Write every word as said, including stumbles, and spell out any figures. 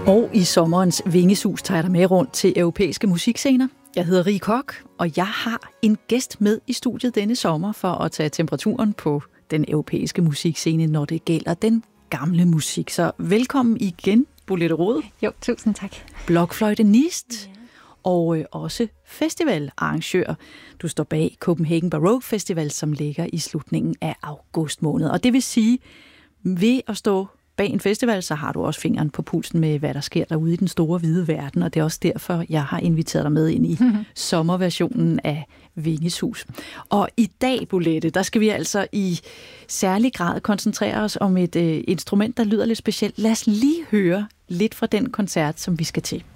Og i sommerens vingesus tager jeg dig med rundt til europæiske musikscener. Jeg hedder Rie Kok, og jeg har en gæst med i studiet denne sommer for at tage temperaturen på den europæiske musikscene, når det gælder den gamle musik. Så velkommen igen, Bolette Roed. Jo, tusind tak. Blokfløjtenist yeah. og øh, også festivalarrangør. Du står bag Copenhagen Baroque Festival, som ligger i slutningen af august måned. Og det vil sige, ved at stå bag en festival, så har du også fingeren på pulsen med, hvad der sker derude i den store hvide verden, og det er også derfor, jeg har inviteret dig med ind i mm-hmm. sommerversionen af Vingesus. Og i dag, Bolette, der skal vi altså i særlig grad koncentrere os om et øh, instrument, der lyder lidt specielt. Lad os lige høre lidt fra den koncert, som vi skal til.